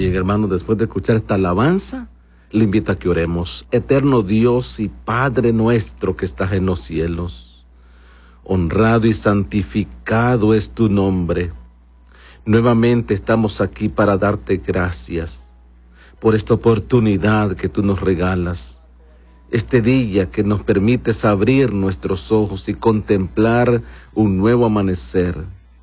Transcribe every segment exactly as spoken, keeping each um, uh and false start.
Bien, hermano, después de escuchar esta alabanza, le invito a que oremos. Eterno Dios y Padre nuestro que estás en los cielos, honrado y santificado es tu nombre. Nuevamente estamos aquí para darte gracias por esta oportunidad que tú nos regalas, este día que nos permites abrir nuestros ojos y contemplar un nuevo amanecer.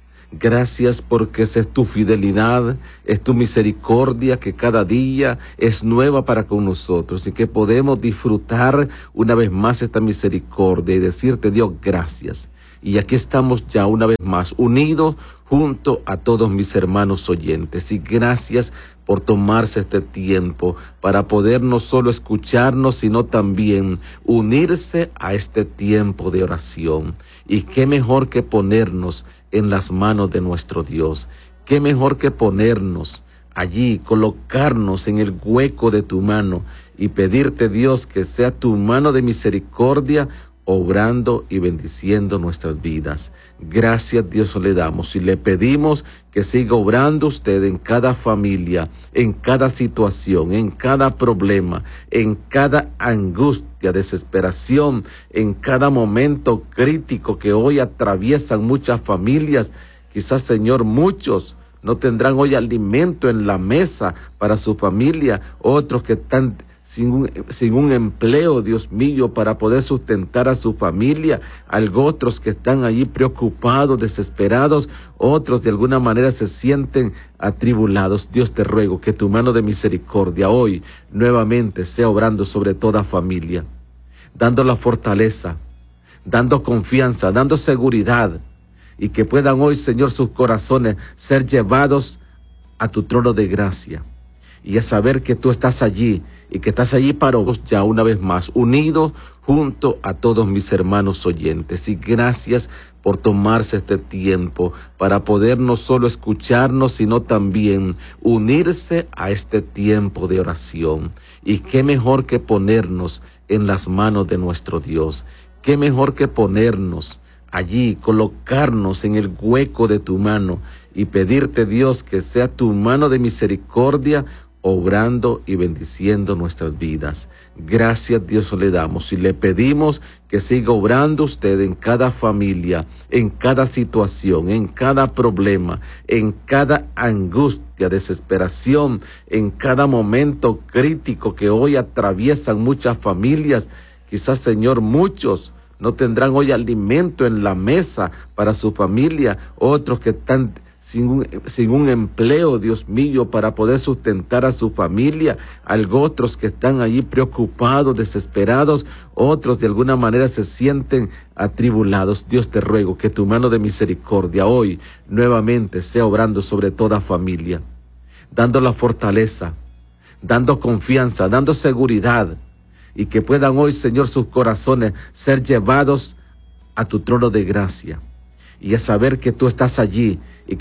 Gracias porque esa es tu fidelidad, es tu misericordia que cada día es nueva para con nosotros y que podemos disfrutar una vez más esta misericordia y decirte, Dios, gracias. Y aquí estamos ya una vez más unidos junto a todos mis hermanos oyentes. Y gracias por tomarse este tiempo para poder no solo escucharnos, sino también unirse a este tiempo de oración. Y qué mejor que ponernos en las manos de nuestro Dios. Qué mejor que ponernos allí, colocarnos en el hueco de tu mano y pedirte, Dios, que sea tu mano de misericordia obrando y bendiciendo nuestras vidas. Gracias, Dios, le damos y le pedimos que siga obrando usted en cada familia, en cada situación, en cada problema, en cada angustia, desesperación, en cada momento crítico que hoy atraviesan muchas familias. Quizás, Señor, muchos no tendrán hoy alimento en la mesa para su familia, otros que están Sin un, sin un empleo, Dios mío, para poder sustentar a su familia, algo otros que están allí preocupados, desesperados, otros de alguna manera se sienten atribulados. Dios, te ruego que tu mano de misericordia hoy nuevamente sea obrando sobre toda familia, dando la fortaleza, dando confianza, dando seguridad, y que puedan hoy, Señor, sus corazones ser llevados a tu trono de gracia. Y a saber que tú estás allí y que estás allí para vos ya una vez más, unidos junto a todos mis hermanos oyentes. Y gracias por tomarse este tiempo para poder no solo escucharnos, sino también unirse a este tiempo de oración. Y qué mejor que ponernos en las manos de nuestro Dios. Qué mejor que ponernos allí, colocarnos en el hueco de tu mano y pedirte, Dios, que sea tu mano de misericordia obrando y bendiciendo nuestras vidas. Gracias, Dios, le damos y le pedimos que siga obrando usted en cada familia, en cada situación, en cada problema, en cada angustia, desesperación, en cada momento crítico que hoy atraviesan muchas familias. Quizás, Señor, muchos no tendrán hoy alimento en la mesa para su familia, otros que están Sin un, sin un empleo, Dios mío, para poder sustentar a su familia, algo otros que están allí preocupados, desesperados, otros de alguna manera se sienten atribulados. Dios, te ruego que tu mano de misericordia hoy nuevamente sea obrando sobre toda familia, dando la fortaleza, dando confianza, dando seguridad, y que puedan hoy, Señor, sus corazones ser llevados a tu trono de gracia, y a saber que tú estás allí y que